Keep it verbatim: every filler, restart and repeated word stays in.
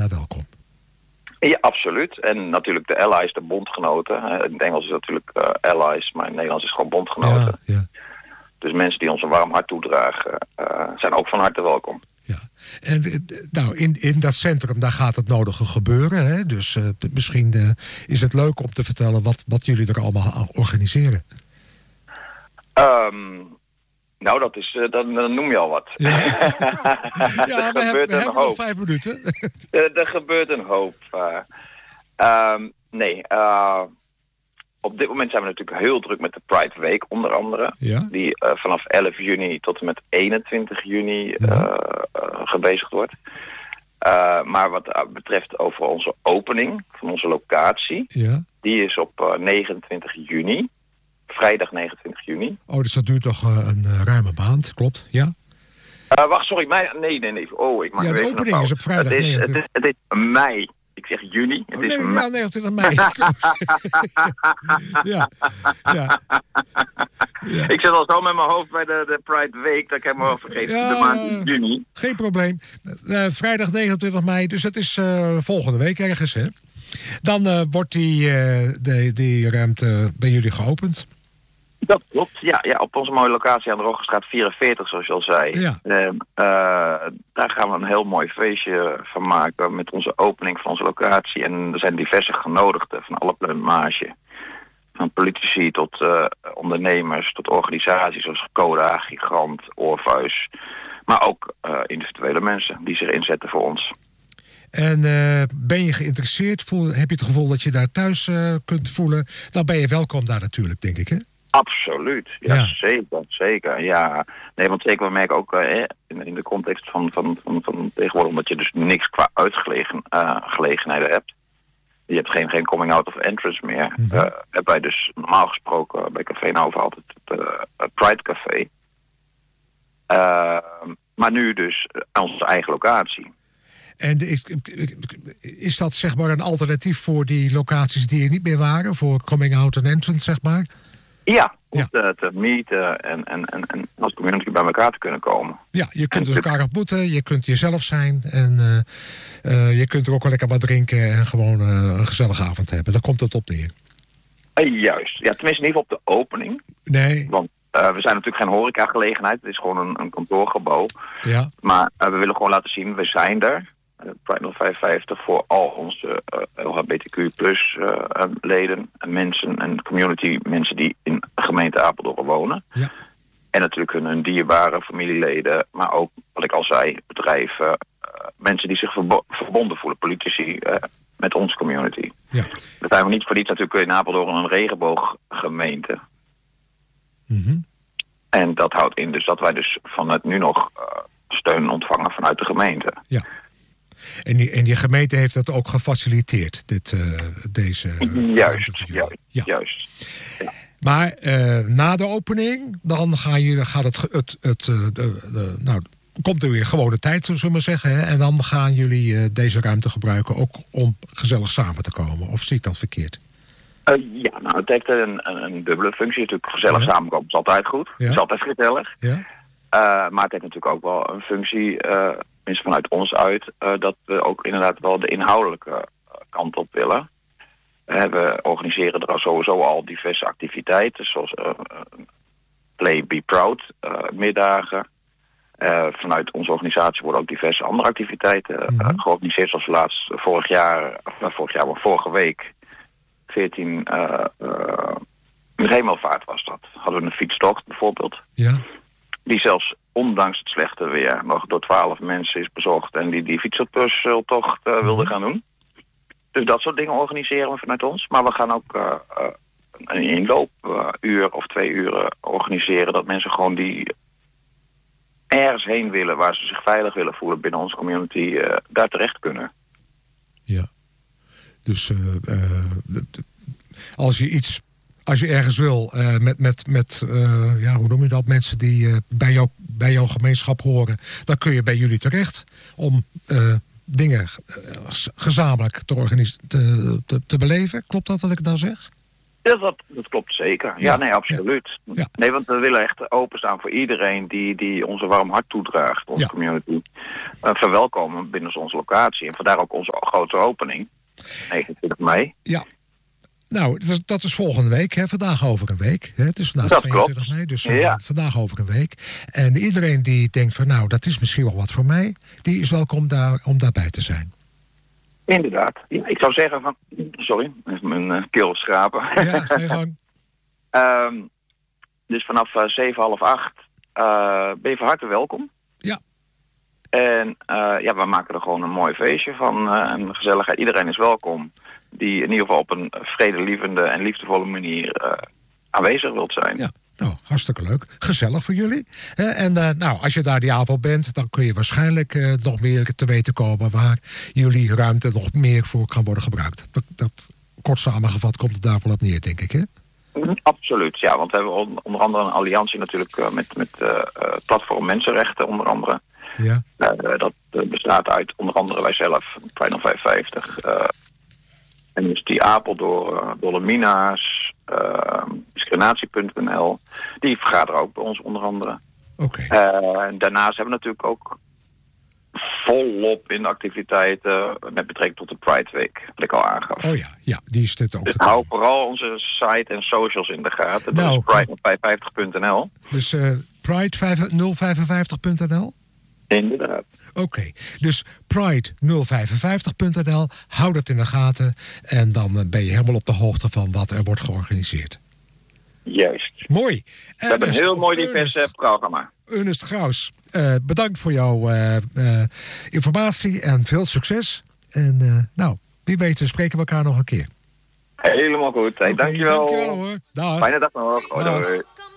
daar welkom. Ja, absoluut. En natuurlijk de allies, de bondgenoten. In het Engels is natuurlijk uh, allies, maar in het Nederlands is het gewoon bondgenoten. Ja, ja. Dus mensen die ons een warm hart toedragen, uh, zijn ook van harte welkom. Ja, en nou, in, in dat centrum, daar gaat het nodige gebeuren. Hè? Dus uh, misschien uh, is het leuk om te vertellen wat, wat jullie er allemaal organiseren. Um, nou, dat is, uh, dan, dan noem je al wat. Ja, ja we, hebben, we hebben nog vijf minuten. er, er gebeurt een hoop. Uh, um, nee, uh, op dit moment zijn we natuurlijk heel druk met de Pride Week, onder andere. Ja? Die uh, vanaf elf juni tot en met eenentwintig juni uh, ja. uh, gebezigd wordt. Uh, maar wat betreft over onze opening van onze locatie, ja. die is op uh, negenentwintig juni. Vrijdag negenentwintig juni. Oh, dus dat duurt toch uh, een uh, ruime maand, klopt? Ja? Uh, wacht, sorry, mei, nee, nee, nee. Oh, ik maak ja, de opening is op vrijdag. Het is, negenentwintig. het, is, het is mei. Ik zeg juni. Het oh, is nee, mei. Ja, negenentwintig mei. ja. Ja. Ja. Ik zit al zo met mijn hoofd bij de, de Pride Week, dat ik helemaal wel vergeten. Ja, de maand juni. Geen probleem. Uh, vrijdag negenentwintig mei, dus dat is uh, volgende week ergens, hè? Dan uh, wordt die, uh, die, die ruimte bij jullie geopend. Dat klopt, ja, ja, op onze mooie locatie aan de Rogenstraat vierenveertig, zoals je al zei. Ja. Uh, uh, daar gaan we een heel mooi feestje van maken met onze opening van onze locatie. En er zijn diverse genodigden van alle plumage. Van politici tot uh, ondernemers, tot organisaties zoals Coda, Gigant, Oorvuis. Maar ook uh, individuele mensen die zich inzetten voor ons. En uh, ben je geïnteresseerd? Voel, heb je het gevoel dat je daar thuis uh, kunt voelen? Dan ben je welkom daar natuurlijk, denk ik, hè? Absoluut, ja, ja. zeker, zeker, ja. Nee, want zeker, we merken ook uh, in, in de context van, van, van, van tegenwoordig, omdat je dus niks qua uitgelegenheden uh, hebt. Je hebt geen, geen coming out of entrance meer. Mm-hmm. Uh, hebben wij dus normaal gesproken bij Café Nova altijd het uh, Pride Café. Uh, maar nu dus aan onze eigen locatie. En is, is dat zeg maar een alternatief voor die locaties die er niet meer waren? Voor coming out and entrance, zeg maar? Ja, om ja. te, te meeten en, en, en, en als community bij elkaar te kunnen komen. Ja, je kunt dus elkaar ontmoeten, je kunt jezelf zijn en uh, uh, je kunt er ook wel lekker wat drinken en gewoon uh, een gezellige avond hebben. Daar komt het op neer. Uh, juist, ja, tenminste in ieder geval op de opening. Nee. Want uh, we zijn natuurlijk geen horecagelegenheid, het is gewoon een, een kantoorgebouw. Ja. Maar uh, we willen gewoon laten zien, we zijn er. Pride nul vijfenvijftig voor al onze uh, L H B T Q plus uh, leden en mensen en community mensen die in de gemeente Apeldoorn wonen. Ja. En natuurlijk hun, hun dierbare familieleden, maar ook, wat ik al zei, bedrijven, uh, mensen die zich verbo- verbonden voelen, politici, uh, met onze community. Ja. Dat zijn we niet voor niets natuurlijk in Apeldoorn een regenbooggemeente. Mm-hmm. En dat houdt in dus dat wij dus vanuit nu nog uh, steun ontvangen vanuit de gemeente. Ja. En die, en die gemeente heeft dat ook gefaciliteerd, dit, uh, deze... Uh, juist, juist, ja. juist. Ja. Maar uh, na de opening, dan gaan jullie, gaat het, het, het uh, de, de, nou, komt er weer gewone tijd, zullen we maar zeggen. Hè? En dan gaan jullie uh, deze ruimte gebruiken ook om gezellig samen te komen. Of zie ik dat verkeerd? Uh, ja, nou, het heeft een, een, een dubbele functie. Natuurlijk gezellig ja. samenkomen is altijd goed. Ja. Het is altijd gezellig. Ja. Uh, maar het heeft natuurlijk ook wel een functie, uh, minstens vanuit ons uit, uh, dat we ook inderdaad wel de inhoudelijke kant op willen. Uh, we organiseren er sowieso al diverse activiteiten, zoals uh, Play Be Proud, uh, middagen. Uh, vanuit onze organisatie worden ook diverse andere activiteiten uh, mm-hmm. georganiseerd, zoals laatst vorig jaar, of vorig jaar, maar vorige week, veertien uh, uh, Hemelvaart was dat. Hadden we een fietstocht bijvoorbeeld. Ja. Die zelfs ondanks het slechte weer nog door twaalf mensen is bezocht en die die fietspuzzeltocht uh, wilde mm-hmm. gaan doen. Dus dat soort dingen organiseren we vanuit ons. Maar we gaan ook uh, uh, een inloopuur uh, of twee uren organiseren dat mensen gewoon die ergens heen willen waar ze zich veilig willen voelen binnen onze community, uh, daar terecht kunnen. Ja. Dus uh, uh, als je iets, als je ergens wil, uh, met, met, met uh, ja, hoe noem je dat, mensen die uh, bij, jou, bij jouw gemeenschap horen, dan kun je bij jullie terecht om uh, dingen uh, gezamenlijk te, organis- te, te, te beleven. Klopt dat wat ik nou zeg? Ja, dat, dat klopt zeker. Ja, Ja, nee, absoluut. ja. Ja. Nee, want we willen echt openstaan voor iedereen die, die onze warm hart toedraagt, onze Ja. community. Uh, verwelkomen binnen onze locatie. En vandaar ook onze grote opening. negenentwintig mei. Ja. Nou, dat is, dat is volgende week, hè? Vandaag over een week. Hè? Het is vandaag Dat tweeëntwintig klopt. mei, dus uh, Ja. vandaag over een week. En iedereen die denkt van nou, dat is misschien wel wat voor mij, die is welkom daar, om daarbij te zijn. Inderdaad. Ja, ik zou zeggen van... Sorry, even mijn uh, keel schrapen. Ja, ga je gang. um, dus vanaf uh, zeven, half acht uh, ben je van harte welkom. Ja. En uh, ja, we maken er gewoon een mooi feestje van. Uh, en gezelligheid. Iedereen is welkom. Die in ieder geval op een vredelievende en liefdevolle manier uh, aanwezig wilt zijn. Ja. Nou, hartstikke leuk. Gezellig voor jullie. Hè? En uh, nou, als je daar die avond bent, dan kun je waarschijnlijk uh, nog meer te weten komen waar jullie ruimte nog meer voor kan worden gebruikt. Dat, dat kort samengevat komt het daar wel op neer, denk ik, hè? Mm, absoluut, ja. Want we hebben on- onder andere een alliantie natuurlijk uh, met, met uh, uh, Platform Mensenrechten, onder andere. Ja. Uh, dat uh, bestaat uit onder andere wij zelf, Pride vijfenvijftig. Uh, en dus die Apeldoorn, uh, Dolomina's, uh, discriminatie punt n l. Die vergaderen ook bij ons onder andere. Oké. Okay. Uh, en daarnaast hebben we natuurlijk ook volop in de activiteiten met betrekking tot de Pride Week, wat ik al aangaf. Oh ja, ja, die is dit ook. Dus hou vooral onze site en socials in de gaten. Dat Nou, is pride vijfenvijftig punt n l. Dus uh, pride nul vijfenvijftig punt n l? Inderdaad. Oké, okay. Dus pride nul vijfenvijftig punt n l, hou dat in de gaten en dan uh, ben je helemaal op de hoogte van wat er wordt georganiseerd. Juist. Mooi. We hebben een heel mooi divers programma. Ernest Graus, uh, bedankt voor jouw uh, uh, informatie en veel succes. En uh, nou, wie weet spreken we elkaar nog een keer. Helemaal goed. Hey, Okay, dankjewel. Dankjewel hoor. Dag. Fijne dag nog. Hoi, Dag. hoi.